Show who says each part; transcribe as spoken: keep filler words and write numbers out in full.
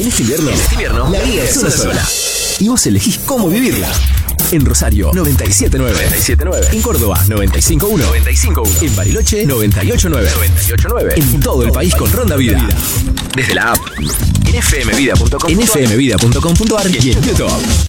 Speaker 1: En este invierno,
Speaker 2: En este invierno,
Speaker 1: la vida es una sola. Y vos elegís cómo vivirla. En Rosario, noventa y siete punto nueve.
Speaker 2: noventa y siete punto nueve.
Speaker 1: En Córdoba, noventa y cinco punto uno.
Speaker 2: noventa y cinco punto uno.
Speaker 1: En Bariloche, noventa y ocho punto nueve.
Speaker 2: noventa y ocho punto nueve.
Speaker 1: En todo el país con Ronda Vida.
Speaker 2: Desde la app. En f m vida punto com.
Speaker 1: En f m vida punto com punto a r y en YouTube.